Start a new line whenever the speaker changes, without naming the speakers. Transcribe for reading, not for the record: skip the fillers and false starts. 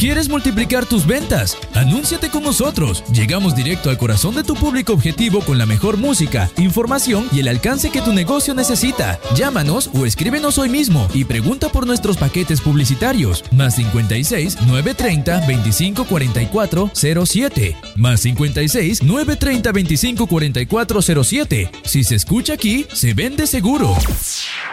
¿Quieres multiplicar tus ventas? Anúnciate con nosotros. Llegamos directo al corazón de tu público objetivo con la mejor música, información y el alcance que tu negocio necesita. Llámanos o escríbenos hoy mismo y pregunta por nuestros paquetes publicitarios. Más 56 930 25 44 07. Más 56 930 25 44 07. Si se escucha aquí, se vende seguro.